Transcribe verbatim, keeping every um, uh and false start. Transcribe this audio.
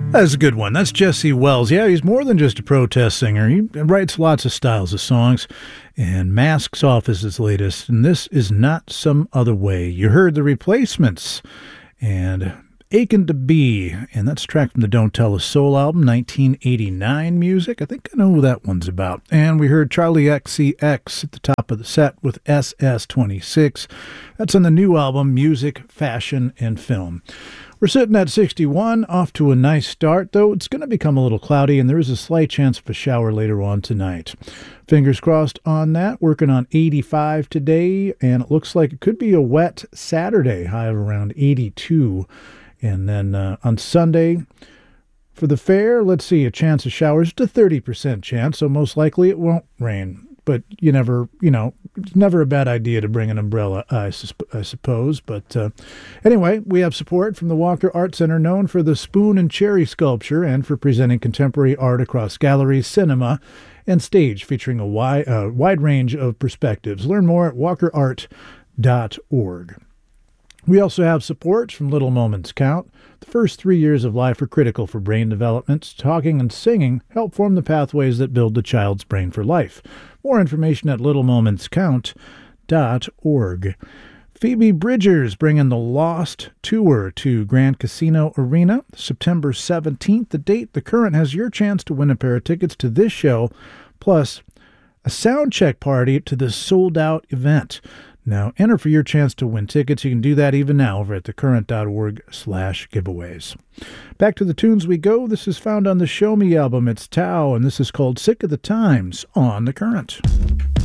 That's a good one. That's Jesse Wells. Yeah, he's more than just a protest singer. He writes lots of styles of songs, and Masks Off is his latest, and this is Not Some Other Way. You heard The Replacements and Aching to Be, and that's a track from the Don't Tell a Soul album, nineteen eighty-nine music. I think I know who that one's about. And we heard Charlie X C X at the top of the set with S S twenty-six. That's on the new album, Music, Fashion, and Film. We're sitting at sixty-one, off to a nice start, though it's going to become a little cloudy, and there is a slight chance of a shower later on tonight. Fingers crossed on that. Working on eighty-five today, and it looks like it could be a wet Saturday, high of around eighty-two. And then uh, on Sunday, for the fair, let's see, a chance of showers, just a thirty percent chance, so most likely it won't rain. But you never, you know, it's never a bad idea to bring an umbrella, I, sus- I suppose. But uh, anyway, we have support from the Walker Art Center, known for the spoon and cherry sculpture and for presenting contemporary art across galleries, cinema, and stage, featuring a wide, uh, wide range of perspectives. Learn more at walker art dot org. We also have support from Little Moments Count. The first three years of life are critical for brain development. Talking and singing help form the pathways that build the child's brain for life. More information at little moments count dot org. Phoebe Bridgers bringing the Lost Tour to Grand Casino Arena, September seventeenth. The date, the current, has your chance to win a pair of tickets to this show, plus a sound check party to this sold-out event. Now, enter for your chance to win tickets. You can do that even now over at thecurrent.org slash giveaways. Back to the tunes we go. This is found on the Show Me album. It's Tao, and this is called Sick of the Times on The Current.